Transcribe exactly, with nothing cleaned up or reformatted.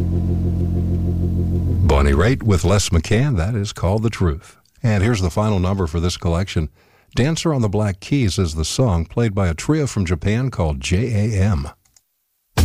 Bonnie Raitt with Les McCann, that is called The Truth. And here's the final number for this collection. Dancer on the Black Keys is the song, played by a trio from Japan called J A M.